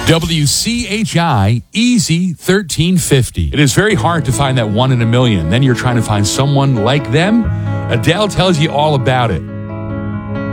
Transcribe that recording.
WCHI Easy 1350. It is very hard to find that one in a million. Then you're trying to find someone like them. Adele tells you all about it.